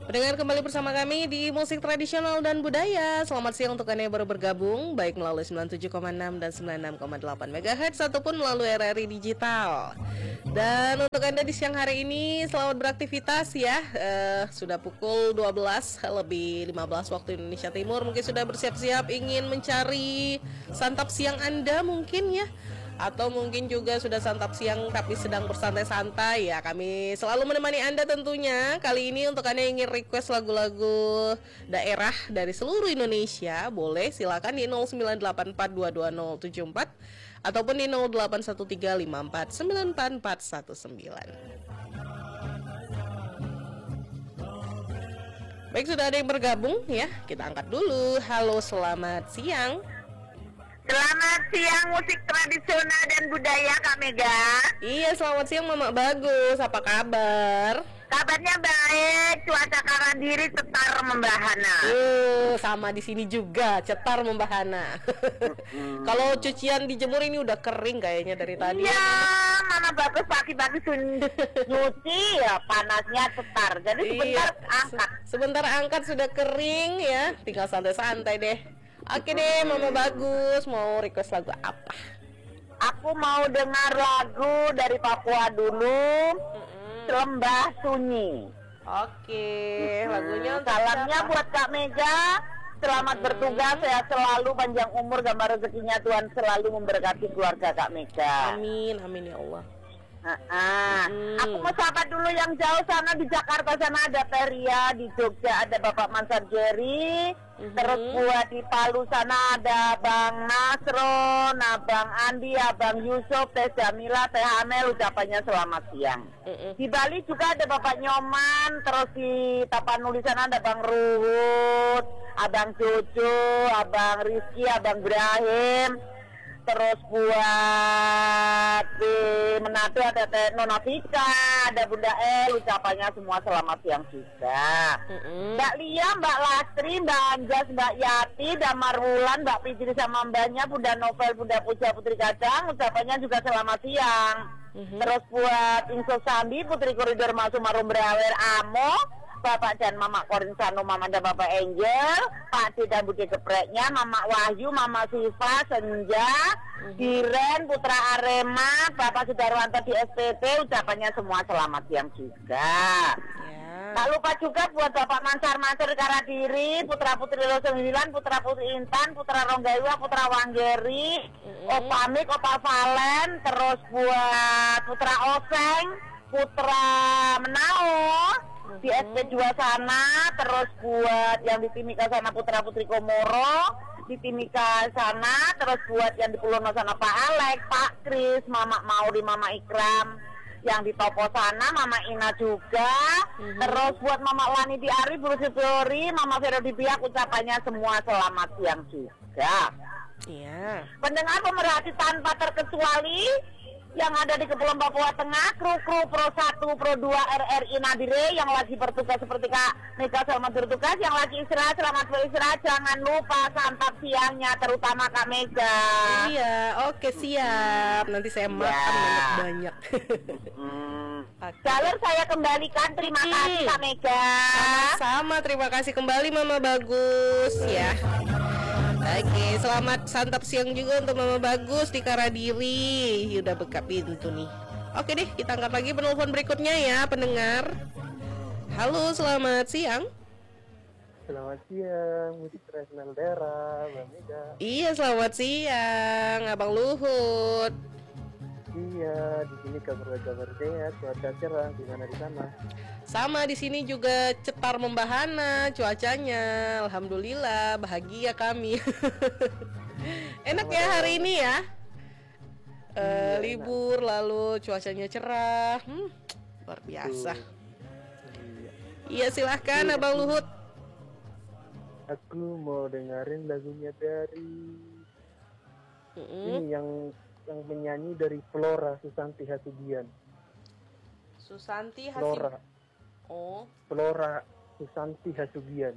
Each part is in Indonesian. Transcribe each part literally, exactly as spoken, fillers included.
Mendengar kembali bersama kami di Musik Tradisional dan Budaya. Selamat siang untuk Anda yang baru bergabung, baik melalui sembilan puluh tujuh koma enam dan sembilan puluh enam koma delapan megahertz ataupun melalui R R I Digital. Dan untuk Anda di siang hari ini, selamat beraktivitas ya. uh, Sudah pukul dua belas lebih lima belas waktu Indonesia Timur. Mungkin sudah bersiap-siap ingin mencari santap siang Anda mungkin ya, atau mungkin juga sudah santap siang tapi sedang bersantai-santai ya. Kami selalu menemani Anda tentunya. Kali ini untuk Anda yang ingin request lagu-lagu daerah dari seluruh Indonesia, boleh silakan di nol sembilan delapan empat dua dua nol tujuh empat ataupun di nol delapan satu tiga lima empat sembilan empat empat satu sembilan. Baik, sudah ada yang bergabung ya. Kita angkat dulu. Halo, selamat siang. Selamat siang Musik Tradisional dan Budaya, Kak Mega. Iya, selamat siang Mama Bagus. Apa kabar? Kabarnya baik, cuaca Karandiri cetar membahana. Uh, sama di sini juga, cetar membahana. Hmm. Kalau cucian dijemur ini udah kering kayaknya dari tadi. Iya, Mama Bagus pagi-pagi nyuci ya panasnya cetar. Jadi sebentar Iya, angkat. se- Sebentar angkat sudah kering ya. Tinggal santai-santai deh. Oke deh, Mama Bagus mau request lagu apa? Aku mau dengar lagu dari Papua dulu, Lembah Sunyi. Oke, lagunya untuk Salamnya siapa? buat Kak Mega. Selamat Hmm. bertugas, sehat selalu, panjang umur, gambar rezekinya Tuhan selalu memberkati keluarga Kak Mega. Amin, amin ya Allah. Ah, ah. Hmm. Aku mau sapa dulu yang jauh sana di Jakarta sana ada Teria, di Jogja ada Bapak Mansar Jerry, Mhm. terus buat di Palu sana ada Bang Nasron, Abang Andi, Abang Yusuf, Teh Jamila, Teh Amel, ucapannya selamat siang. Mm-mm. Di Bali juga ada Bapak Nyoman, terus di Tapanuli sana ada Bang Ruhut, Abang Jojo, Abang Rizky, Abang Ibrahim. Terus buat di Manado ada Teh Nona Vika, ada Bunda El, ucapannya semua selamat siang juga. Mm-mm. Mbak Lia, Mbak Lastri, Mbak Anjas, Mbak Yati, Damar Wulan, Mbak Fitri sama mbaknya, Bunda Novel, Bunda Puja, Putri Kacang, ucapannya juga selamat siang. Mhm. Terus buat Inso Sandi, Putri Koridor Masuk Marum Brawer Amo, Bapak dan Mama Korinsano, Mama dan Bapak Angel, Pak D dan Budi Gepreknya, Mama Wahyu, Mama Siva, Senja, Diren, Putra Arema, Bapak Sudarwanto di S P P, ucapannya semua selamat siang juga. Ya. Tak lupa juga buat Bapak Mansar Mansur Karadiri, Putra Putri Lo Sembilan, Putra Putri Intan, Putra Ronggaiwa, Putra Wanggeri, Mm-mm. Opa Mik, Opa Valen, terus buat Putra Oseng, Putra Menao, di S P dua sana, terus buat yang di Timika sana Putra Putri Komoro, di Timika sana, terus buat yang di Pulau sana Pak Alex, Pak Kris, Mama Mauri, Mama Ikram, yang di Topo sana Mama Ina juga, Mhm. terus buat Mama Lani di Ari, Buru Sitori, Mama Vero di Biak, ucapannya semua selamat siang juga. Iya. Pendengar pemerhati tanpa terkecuali yang ada di Kepulauan Papua Tengah, kru-kru Pro satu, Pro dua R R I Nadire yang lagi bertugas seperti Kak Mega selamat bertugas, yang lagi istirahat selamat beristirahat, jangan lupa santap siangnya terutama Kak Mega. Iya, oke siap. Nanti saya makan Ya. banyak-banyak. Hmm. Oke. Jalur saya kembalikan, terima Hmm. kasih Kak Mega. Sama, terima kasih kembali Mama Bagus ya. Oke, selamat santap siang juga untuk Mama Bagus di Karadiri. Udah buka pintu nih. Oke deh, kita angkat lagi penelpon berikutnya ya, pendengar. Halo, selamat siang. Selamat siang, musik tradisional daerah, Mbak Mega. Iya, selamat siang, Abang Luhut. Iya, di sini kabar-kabar sehat, cuaca cerah, gimana di sana? Sama di sini juga cetar membahana cuacanya. Alhamdulillah, bahagia kami. Enak ya hari ini ya. Eh, Iya, enak. libur lalu cuacanya cerah. Hmm, luar biasa. Iya. Iya, silahkan Abang Luhut. Aku mau dengerin lagunya dari Mm-mm. ini yang yang menyanyi dari Flora Susanti Hasubian. Susanti Hasib. Flora, Oh, Flora Susanti Hasubian.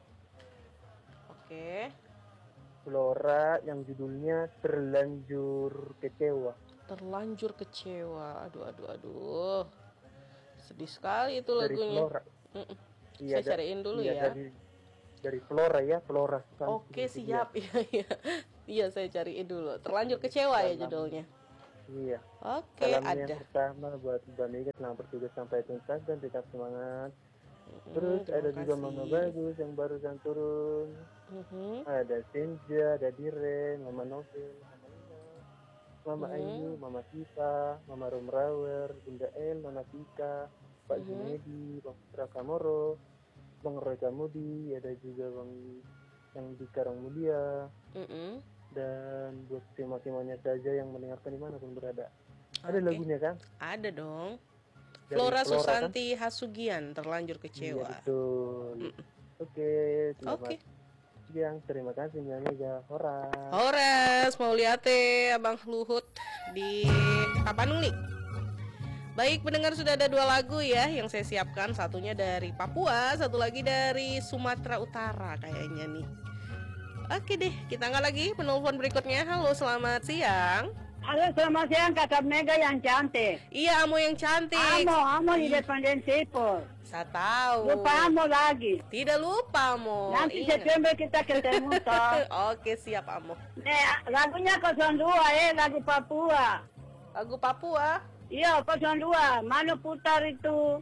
oke. Flora yang judulnya Terlanjur Kecewa. Terlanjur kecewa. Aduh, aduh, aduh. Sedih sekali itu Dari lagunya. Flora. Mm-mm. Iya, Saya cariin dulu iya, ya. Dari dari Flora ya, Flora. Oke, siap. Iya, iya. Iya, saya cariin dulu. Terlanjur kecewa ya judulnya. Iya. Oke, Salam ada. yang pertama buat Mbak Mega, selamat bertugas sampai tuntas dan tetap semangat. Terus terima ada juga kasih. Mama Bagus yang barusan turun. Mhm. Ada Senja, ada Diren, Mama Novel, Mama Ina, Mama Mhm. Ayu, Mama Siva, Mama Romrawer, Bunda El, Mama Tika, Pak Mhm. Junedi, Bang Putra Kamoro, Bang Roy Kamudi, ada juga Bang yang di Karang Mulia, Mhm. dan buat tema-temanya saja yang mendengarkan dimanapun berada. Ada Oke. lagunya kan? Ada dong. Dari Flora Flora, Susanti Hasugian, terlanjur Iya kecewa. betul. Oke, selamat Oke. siang. Terima kasih Mbak Mega. Hora. Horas, mau lihat teh Abang Luhut di Tapanuli. Baik, pendengar, sudah ada dua lagu ya yang saya siapkan. Satunya dari Papua, satu lagi dari Sumatera Utara kayaknya nih. Oke deh, kita nggak lagi penelpon berikutnya. Halo, selamat siang. Halo, selamat siang Kakak Mega yang cantik. Iya, Amo yang cantik. Amo, Amo di depan Sipur. Saya tahu. Lupa Amo lagi. Tidak lupa, Amo. Nanti Ingat. September kita ketemu toh. Oke, siap, Amo. Nih, lagunya nol dua eh, lagu Papua. Lagu Papua. Iya, nol dua. Manu putar itu.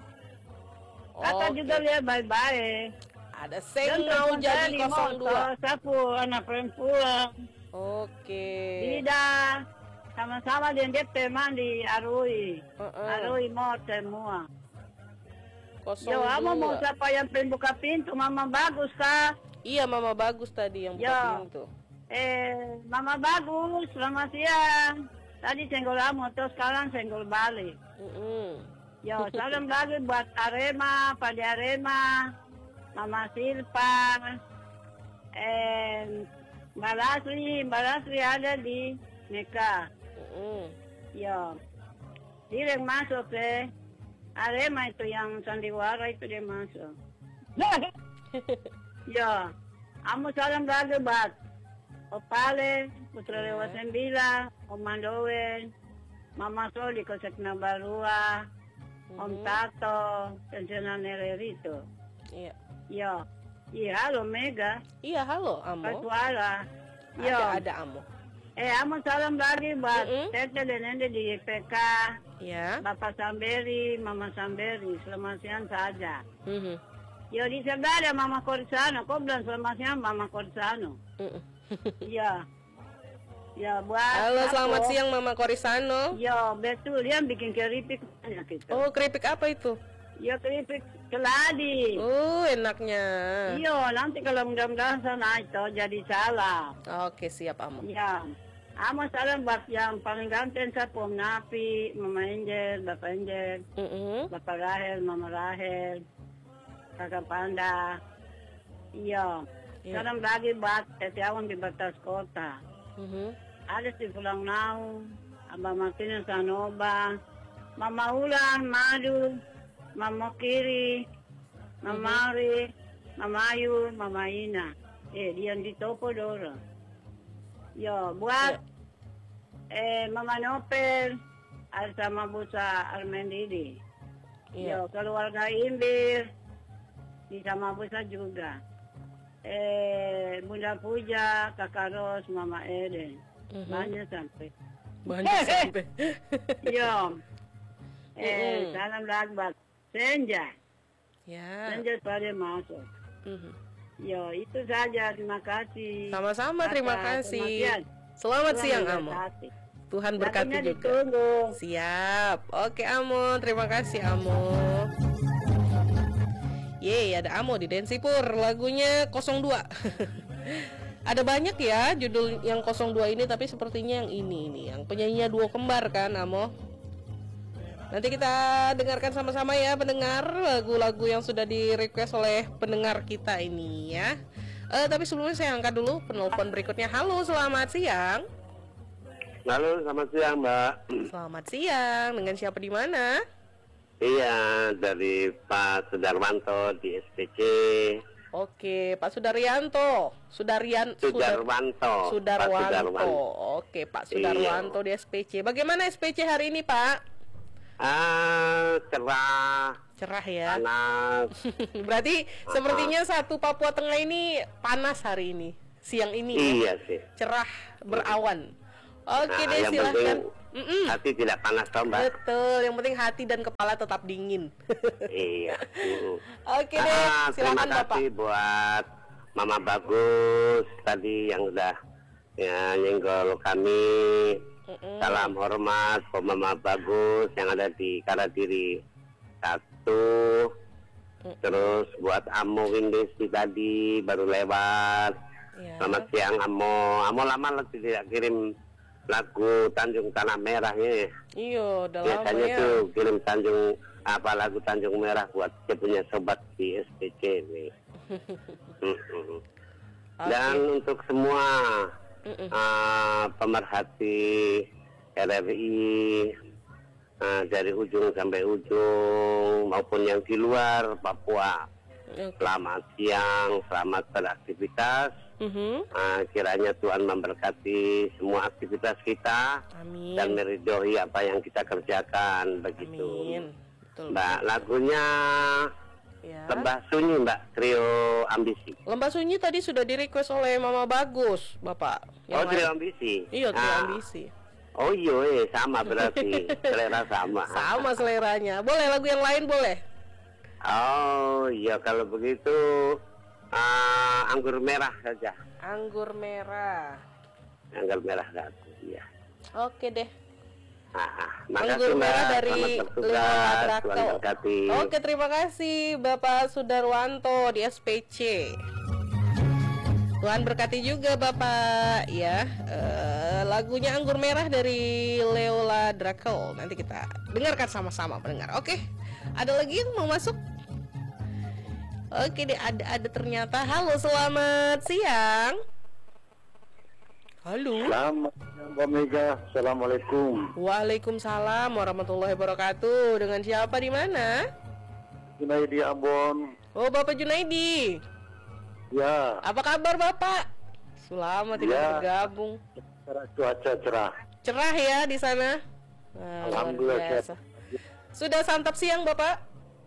Kakak Oke. juga lihat baik-baik. Ada Dan Seng mau telepon jadi saya di nol dua. motor, sapu anak perempuan. Oke. Tidak. Sama-sama dengan D P mandi Arui. Heeh. Arui mau semua. Kosong Yo, Amo mau dua. siapa yang pengen buka pintu? Mama bagus kah? Iya, Mama Bagus tadi yang buka Ya. pintu. Eh, Mama bagus, selamat siang. Tadi senggol Amo, terus sekarang senggol balik. Mm-mm. Yo, salam lagi buat Arema, Padi Arema, Mama Silpa, eh, Mbak Lasri, Mbak Lasri ada di Meka. Mm-mm. Yo, direct masuk ke Arema itu yang sandiwara itu dia masuk. Yo, Amo salam lagi buat Opale, Putra Lewa Sembilan, Om Mandowen, Mama Soli, Kosekna Barua, Om Tato, Tensiona Nererito. Iya. Yo, iya halo Mega, Iya, halo, Amo. Pasuala. Yo, Ada, ada Amo. eh Amo salam lagi buat Mm-mm. Tete dan Nende di Y P K, Ya. Bapak Samberi, Mama Samberi, selamat siang saja. Mhm. Yo, di sebelah ada Mama Corsano, kau bilang selamat siang Mama Corsano. Mm-mm. Iya. Ya, buat Halo, aku. selamat siang Mama Korisano. Yo, betul. Dia bikin keripik banyak itu. Oh, keripik apa itu? Yo, keripik keladi. Oh, enaknya. Yo, nanti kalau mudah-mudahan sana itu jadi salah. Oke, siap Amo. Ya. Amo salam buat yang paling ganteng saya Om Napi, Mama Angel, Bapak Angel, Mm-mm. Bapak Rahel, Mama Rahel, Kakak Panda. Iya. Iya. Salam lagi buat Tetiawan di batas kota. Mhm. Ada si Pulang Nau, Abang Martina Sanoba, Mama Ulan, Madu, Mama Kiri, Mama Ari, Mama Ayu, Mama Ina. Eh, dia di Topo Dora. Yo, buat eh Mama Nopel, ada sama Busa Armendidi. Iya. Yo, keluarga Imbir, di sama Busa juga. Eh, Bunda Puja, Kakak Ros, Mama Eden. Mhm. Banyak sampai. Banyak sampai. Yo. Eh, Mm-mm. salam lakbat. Senja. Ya. Senja pada masuk. Mhm. Yo, itu saja. Terima kasih. Sama-sama, terima Kakak, kasih. selamat siang. Selamat siang, Tuhan Amo. memberkati. Tuhan berkati Lagunya juga. ditunggu. Siap. Oke, Amo. Terima kasih, Amo. Yeay, ada Amo di Densipur. Lagunya nol dua. Ada banyak ya judul yang nol dua ini, tapi sepertinya yang ini nih, yang penyanyinya duo kembar kan, Amo. Nanti kita dengarkan sama-sama ya pendengar lagu-lagu yang sudah di-request oleh pendengar kita ini ya. Eh, tapi sebelumnya saya angkat dulu penelpon berikutnya. Halo, selamat siang. Halo, selamat siang Mbak. Selamat siang. Dengan siapa di mana? Iya, dari Pak Sudarwanto di S P C. Oke, Pak Sudaryanto. Sudarian Sudarwanto. Sudar- Pak Sudarwanto. Sudarwanto. Oke, Pak Sudarwanto di S P C. Bagaimana S P C hari ini, Pak? Ah, cerah, Cerah ya. panas. Berarti sepertinya satu Papua Tengah ini panas hari ini, siang ini ya. Iya sih. Cerah, berawan. Oke Nah, deh, yang silahkan. penting Mm-mm. hati tidak panas toh, Mbak. Betul, yang penting hati dan kepala tetap dingin. Iya. Mm. Oke deh, Ah, terima silakan Bapak. kasih buat Mama Bagus tadi yang udah ya nyenggol kami. Mm-mm. Salam hormat buat Mama Bagus yang ada di Karadiri satu. Mm-mm. Terus buat Amo Windesi tadi baru lewat. Ya. Selamat siang Amo. Amo lama lagi tidak kirim lagu Tanjung Tanah Merah ya. Iyo, udah lama Biasanya ya. tuh kirim Tanjung apa lagu Tanjung Merah buat saya punya sobat di S P C nih. Mm-mm. Oke. Dan untuk semua Mm-mm. uh, pemerhati R R I uh, dari ujung sampai ujung maupun yang di luar Papua, Oke. selamat siang, selamat beraktivitas. Mhm. Uh, kiranya Tuhan memberkati semua aktivitas kita Amin. dan meridhoi apa yang kita kerjakan begitu. Amin. Betul. Mbak, lagunya Ya. Lembah Sunyi, Mbak, trio Ambisi. Lembah Sunyi tadi sudah di-request oleh Mama Bagus, Bapak. Oh, Yang trio lain- Ambisi. Iya, trio Ah. ambisi. Oh iya, eh, sama berarti selera sama. Sama seleranya. Boleh lagu yang lain boleh? Oh iya, kalau begitu ah, anggur merah saja. Anggur merah. Anggur merah satu, iya. Oke deh. Ah, ah. Anggur Makasih, merah Mbak. dari Selamat Leo bertugas. Madrako. Tuhan berkati. Oke, terima kasih Bapak Sudarwanto di S P C. Tuhan berkati juga Bapak ya. Eh, lagunya Anggur Merah dari Leola Draco. Nanti kita dengarkan sama-sama pendengar. Oke. Ada lagi yang mau masuk? Oke deh, ada ada ternyata. Halo, selamat siang. Halo. Selamat siang Mbak Mega. Assalamualaikum. Waalaikumsalam warahmatullahi wabarakatuh. Dengan siapa di mana? Junaidi Ambon. Oh, Bapak Junaidi. Ya, Apa kabar Bapak? Selamat tidak Ya. bergabung. cerah cuaca cerah. Cerah ya di sana. Nah, luar Alhamdulillah, biasa. Sudah santap siang Bapak?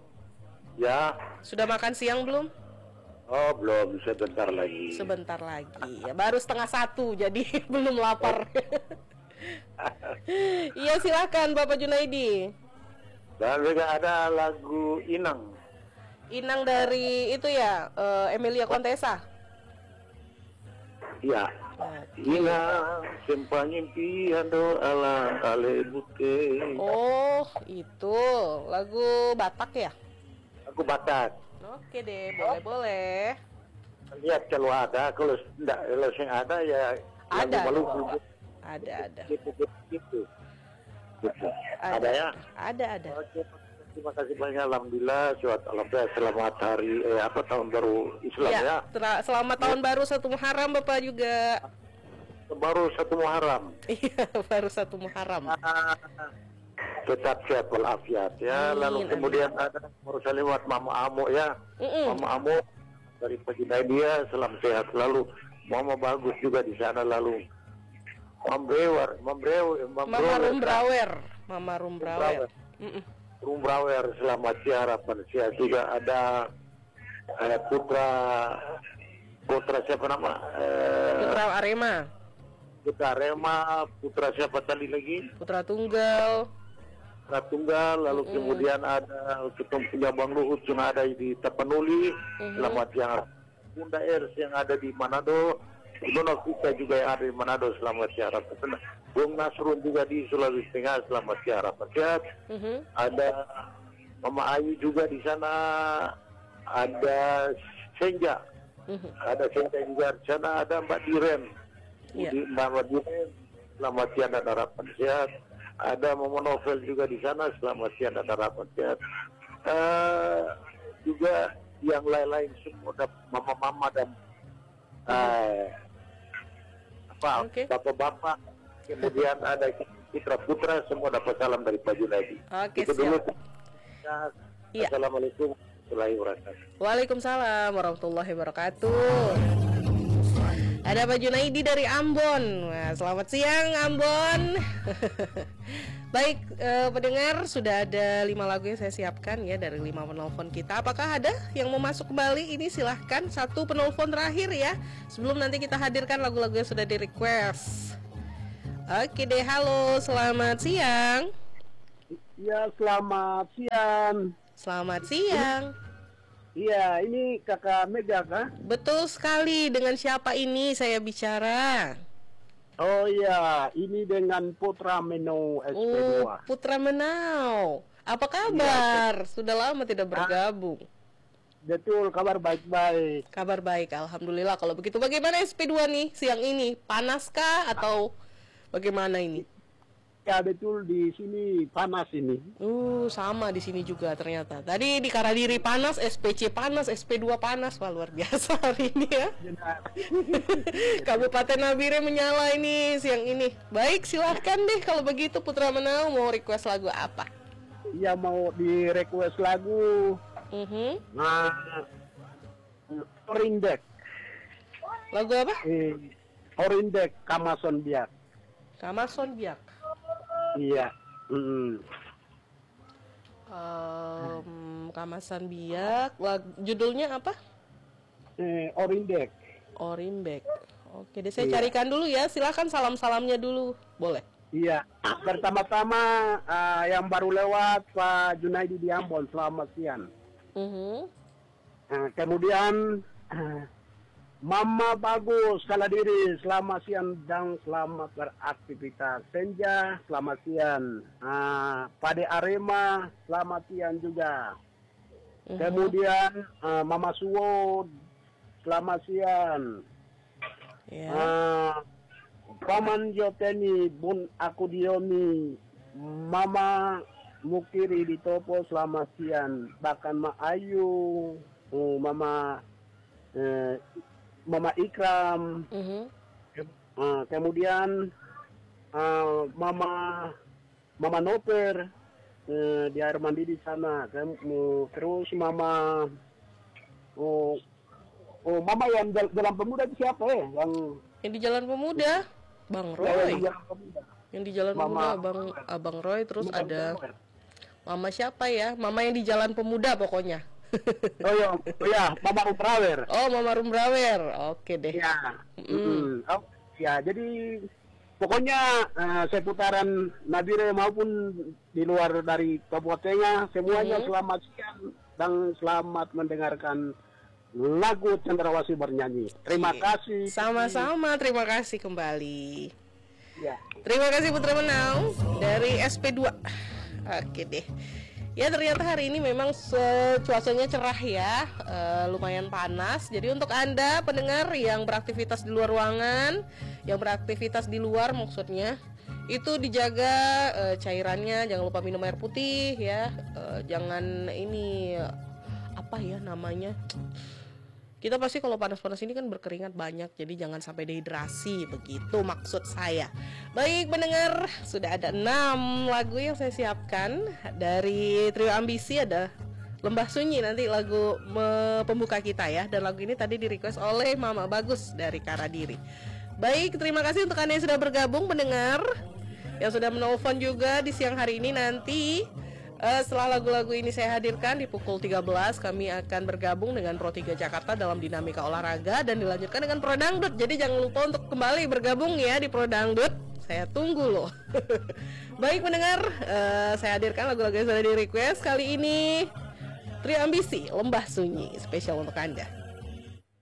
Ya, Sudah makan siang belum? oh belum, sebentar lagi. Sebentar lagi. Ya baru setengah satu jadi belum lapar. Iya silakan Bapak Junaidi. Dan juga ada lagu Inang. Inang dari itu ya eh, Emilia Contessa. Ya, Nah, Inang simpan impian doa lah ale bute. oh itu lagu Batak ya? Aku Batak. Oke deh, boleh boleh. Lihat kalau ada, kalau tidak, kalau yang ada ya Ada, lagu Maluku. Bapak. Ada ada. Gitu, gitu, gitu. Gitu. Ada, Ada ya? Ada ada. Oke, terima kasih banyak. Alhamdulillah, suat alhamdulillah, selamat hari eh, apa tahun baru Islam ya. Ya, tera- selamat tahun baru satu Muharram Bapak juga. Baru satu Muharram. Iya, baru satu Muharram. Tetap sehat walafiat ya. Amin, Lalu amin. kemudian ada baru saya lewat Mama Amo ya. Mm-mm. Mama Amo dari pagi dia selam sehat selalu. Mama bagus juga di sana lalu. Mam Brewer, Mam Brewer, Mam Mama Brewer, Rumbrawer, Mama Rumbrawer. Rumbrawer. Mm-mm. Rumbrawer selamat siang harapan sehat juga ada eh, putra putra siapa nama? Eh, Putra Arema, Putra Rema, putra siapa tadi lagi? Putra Tunggal. Putra Tunggal, lalu Mm-mm. kemudian ada ketemu punya Bang Luhut yang ada di Tapanuli, Mhm. selamat siang. Bunda Ers yang ada di Manado, Nona Vita juga yang ada di Manado, selamat siang. Bung Nasrun juga di Sulawesi Tengah, selamat siang. Sehat. Mhm. Ada Mama Ayu juga di sana, ada Senja, Mhm. ada Senja juga di sana, ada Mbak Diren. Iya. Di Mbak Diren, selamat siang dan harapan sehat. Ada Mama Novel juga di sana, selamat siang dan harapan sehat. Eh, juga yang lain-lain semua, ada mama-mama dan eh, apa Oke. bapak-bapak, kemudian ada putra-putra, semua dapat salam dari Pak Junaidi. Oke, Itu dulu. siap. Iya. Assalamualaikum warahmatullahi wabarakatuh. Waalaikumsalam warahmatullahi wabarakatuh. Ada Pak Junaidi dari Ambon. Nah, selamat siang Ambon. Baik, eh, pendengar, sudah ada lima lagu yang saya siapkan ya dari lima penelpon kita. Apakah ada yang mau masuk kembali? Ini silahkan, satu penelpon terakhir ya, sebelum nanti kita hadirkan lagu-lagu yang sudah di request. Oke deh, halo, selamat siang. Ya, selamat siang. Selamat siang. Iya, ini Kakak Mega kah? Betul sekali, dengan siapa ini saya bicara? Oh iya, ini dengan Putra Menau S P dua. Oh, Putra Menau. Apa kabar? Ya, sudah lama tidak bergabung. Betul, kabar baik-baik. Kabar baik, alhamdulillah. Kalau begitu bagaimana S P dua nih siang ini? Panaskah atau bagaimana ini? Ya betul, di sini panas ini. Uh, sama di sini juga ternyata. Tadi di Karadiri panas, S P C panas, S P dua panas. Wah, luar biasa hari ini ya. Kabupaten Nabire menyala ini siang ini. Baik, silahkan deh kalau begitu Putra Menau mau request lagu apa? Iya, mau di request lagu. Uh-huh. Nah, Orindek. Lagu apa? Eh, Orindek Kamason Biak. Kamason Biak. Iya. Mm. Um, Kamasan Biak. Lag- judulnya apa? Eh, Orindek. Orimbek. Oke, deh saya Iya. carikan dulu ya. Silakan salam-salamnya dulu, boleh? Iya. Pertama-tama uh, yang baru lewat Pak Junaidi di Ambon, selamat siang. Uh-huh. Nah, kemudian uh, Mama Bagus Kaladiri, selamat siang dan selamat beraktivitas. Senja, selamat siang. Uh, Pade Arema, selamat siang juga. Uh-huh. Kemudian uh, Mama Suwo, selamat siang. Ya. Uh, Paman Joteni, Bun Akudiomi, Mama Mukiri di Topo, selamat siang. Bahkan Ma Ayu, uh, Mama uh, Mama Ikram, Uh-huh. uh, kemudian uh, Mama Mama Noper uh, di air mandi di sana. Kem, uh, terus Mama oh, oh Mama yang jal- Jalan Pemuda itu siapa ya? Yang Yang di Jalan Pemuda, Bang yang Roy. di Jalan Pemuda. Yang di Jalan Mama- Pemuda, Abang Abang Roy. Terus Mama ada Noper. Mama siapa ya? Mama yang di Jalan Pemuda pokoknya. Oh ya, oh ya, Mama Uprawer. Oh, Mama Rumbrawer. Oke deh. Ya, Mm. mm. Oh, ya, jadi pokoknya uh, seputaran Nabire maupun di luar dari kabupatennya semuanya Mm. selamat siang dan selamat mendengarkan lagu Cendrawasih bernyanyi. Terima Iya. kasih. Sama-sama, terima kasih kembali. Ya. Terima kasih Putra Menau dari S P dua. Oke deh. Ya, ternyata hari ini memang se- cuacanya cerah ya, e, lumayan panas. Jadi untuk Anda pendengar yang beraktivitas di luar ruangan, yang beraktivitas di luar maksudnya, itu dijaga e, cairannya, jangan lupa minum air putih ya. E, jangan ini apa ya namanya? Kita pasti kalau panas-panas ini kan berkeringat banyak, jadi jangan sampai dehidrasi, begitu maksud saya. Baik pendengar, sudah ada enam lagu yang saya siapkan. Dari Trio Ambisi ada Lembah Sunyi, nanti lagu me- pembuka kita ya. Dan lagu ini tadi di request oleh Mama Bagus dari Karadiri. Baik, terima kasih untuk Anda yang sudah bergabung pendengar, yang sudah menelpon juga di siang hari ini. Nanti Uh, setelah lagu-lagu ini saya hadirkan di pukul tiga belas, kami akan bergabung dengan Pro tiga Jakarta dalam dinamika olahraga dan dilanjutkan dengan Pro Dangdut. Jadi jangan lupa untuk kembali bergabung ya di Pro Dangdut. Saya tunggu loh. Baik pendengar, uh, saya hadirkan lagu-lagu yang sudah di request. Kali ini Trio Ambisi, Lembah Sunyi, spesial untuk Anda.